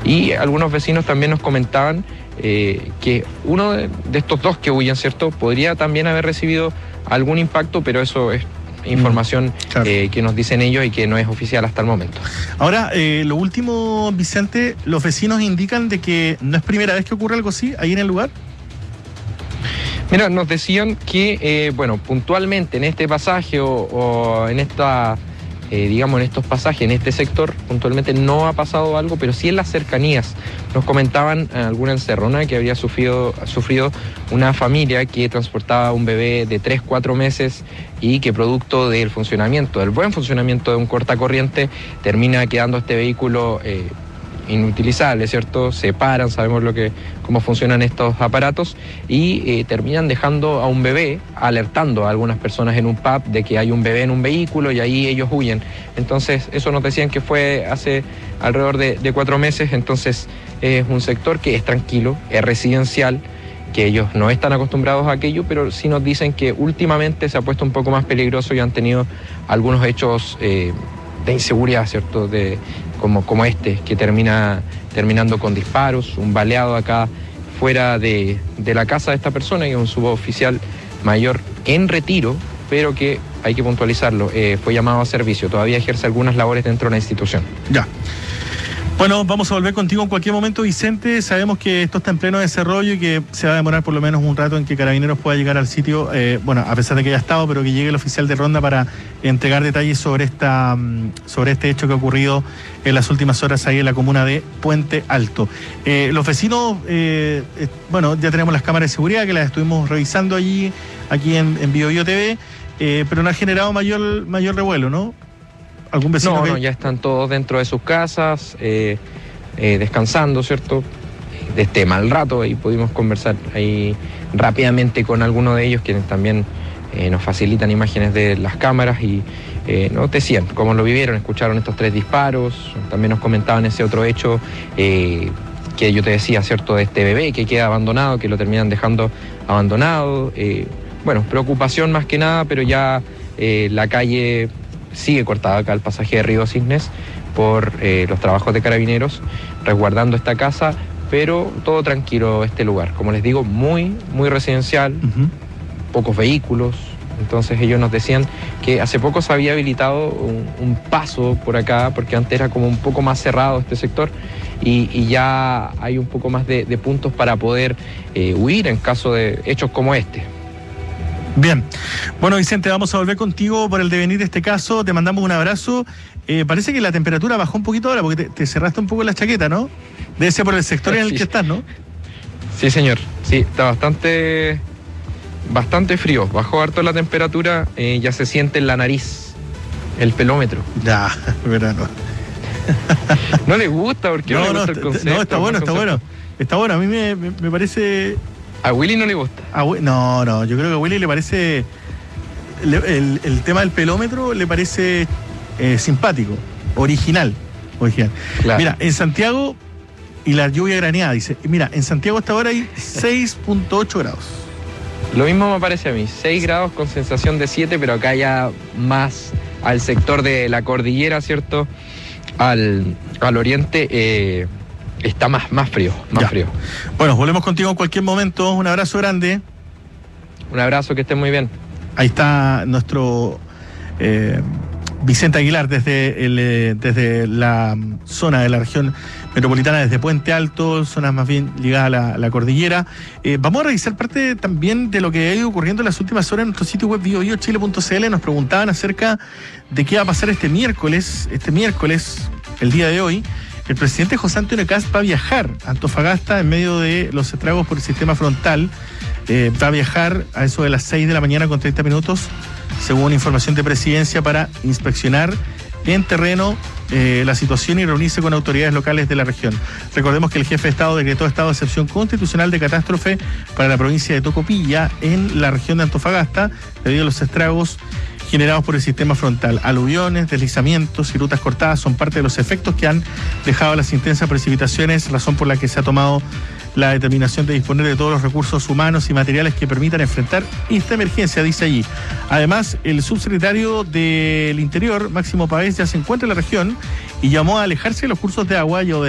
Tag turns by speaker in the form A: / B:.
A: Y algunos vecinos también nos comentaban que uno de estos dos que huyen, ¿cierto?, podría también haber recibido algún impacto, pero eso es información
B: claro,
A: que nos dicen ellos y que no es oficial hasta el momento.
B: Ahora, lo último, Vicente, los vecinos indican de que no es primera vez que ocurre algo así ahí en el lugar.
A: Mira, nos decían que, puntualmente en este pasaje o en esta, digamos, en estos pasajes, en este sector, puntualmente no ha pasado algo, pero sí en las cercanías. Nos comentaban alguna encerrona que habría sufrido una familia que transportaba un bebé de 3-4 meses y que producto del buen funcionamiento de un cortacorriente, termina quedando este vehículo inutilizable, ¿cierto? Se paran, sabemos cómo funcionan estos aparatos y terminan dejando a un bebé, alertando a algunas personas en un pub de que hay un bebé en un vehículo y ahí ellos huyen. Entonces, eso nos decían que fue hace alrededor de 4 meses, entonces es un sector que es tranquilo, es residencial, que ellos no están acostumbrados a aquello, pero sí nos dicen que últimamente se ha puesto un poco más peligroso y han tenido algunos hechos de inseguridad, ¿cierto?, como este, que terminando con disparos, un baleado acá fuera de la casa de esta persona, que es un suboficial mayor en retiro, pero que hay que puntualizarlo, fue llamado a servicio, todavía ejerce algunas labores dentro de la institución.
B: Ya. Bueno, vamos a volver contigo en cualquier momento, Vicente. Sabemos que esto está en pleno desarrollo y que se va a demorar por lo menos un rato en que Carabineros pueda llegar al sitio, a pesar de que haya estado, pero que llegue el oficial de ronda para entregar detalles sobre este hecho que ha ocurrido en las últimas horas ahí en la comuna de Puente Alto. Los vecinos, ya tenemos las cámaras de seguridad que las estuvimos revisando aquí en BioBio TV, pero no ha generado mayor revuelo, ¿no? ¿Algún vecino?
A: No, ya están todos dentro de sus casas, descansando, ¿cierto? De este mal rato, y pudimos conversar ahí rápidamente con algunos de ellos, quienes también nos facilitan imágenes de las cámaras y nos decían cómo lo vivieron, escucharon estos 3 disparos, también nos comentaban ese otro hecho que yo te decía, ¿cierto?, de este bebé que queda abandonado, que lo terminan dejando abandonado. Preocupación más que nada, pero ya la calle sigue cortada acá, el pasaje de Río Cisnes, por los trabajos de Carabineros, resguardando esta casa, pero todo tranquilo este lugar. Como les digo, muy, muy residencial, pocos vehículos. Entonces ellos nos decían que hace poco se había habilitado un paso por acá, porque antes era como un poco más cerrado este sector, y ya hay un poco más de puntos para poder huir en caso de hechos como este.
B: Bien. Bueno, Vicente, vamos a volver contigo por el devenir de este caso. Te mandamos un abrazo. Parece que la temperatura bajó un poquito ahora porque te cerraste un poco la chaqueta, ¿no? Debe ser por el sector en el que estás, ¿no?
A: Sí, señor. Sí, está bastante frío. Bajó harto la temperatura, ya se siente en la nariz el pelómetro.
B: Ya, verano.
A: No le gusta porque no le gusta el concepto.
B: No, está bueno. Está bueno, a mí me parece...
A: ¿A Willy no le gusta?
B: No, yo creo que a Willy le parece... El tema del pelómetro le parece simpático, original. Claro. Mira, en Santiago, y la lluvia graneada, dice, mira, en Santiago hasta ahora hay 6.8 grados.
A: Lo mismo me parece a mí, 6 grados con sensación de 7, pero acá ya más al sector de la cordillera, ¿cierto? Al oriente... está más frío, frío.
B: Bueno, volvemos contigo en cualquier momento. Un abrazo grande.
A: Un abrazo, que estén muy bien.
B: Ahí está nuestro Vicente Aguilar desde la zona de la región metropolitana, desde Puente Alto, zonas más bien ligadas a la cordillera. Vamos a revisar parte también de lo que ha ido ocurriendo en las últimas horas en nuestro sitio web biobiochile.cl. Nos preguntaban acerca de qué va a pasar este miércoles, el día de hoy. El presidente José Antonio Kast va a viajar a Antofagasta en medio de los estragos por el sistema frontal. Va a viajar a eso de las 6 de la mañana con 30 minutos, según información de Presidencia, para inspeccionar en terreno la situación y reunirse con autoridades locales de la región. Recordemos que el jefe de Estado decretó estado de excepción constitucional de catástrofe para la provincia de Tocopilla, en la región de Antofagasta, debido a los estragos generados por el sistema frontal. Aluviones, deslizamientos y rutas cortadas son parte de los efectos que han dejado las intensas precipitaciones, razón por la que se ha tomado la determinación de disponer de todos los recursos humanos y materiales que permitan enfrentar esta emergencia, dice allí. Además, el subsecretario del Interior, Máximo Pavés, ya se encuentra en la región y llamó a alejarse de los cursos de agua y